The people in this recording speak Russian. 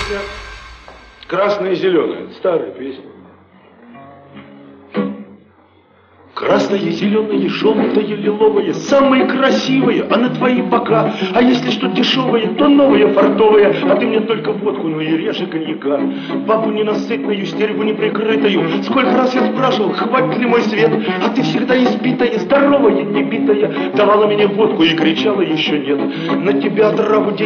песня «Красное и зеленое». Это старая песня. Красное, зеленое, желтое, лиловое, самые красивые, а на твои бока. А если что дешевое, то новое, фартовое, а ты мне только водку, ну и реже коньяка. Бабу ненасытную, стерву неприкрытую, сколько раз я спрашивал, хватит ли мой свет, а ты всегда избитая, здоровая, небитая, давала мне водку и кричала еще нет. На тебя отраву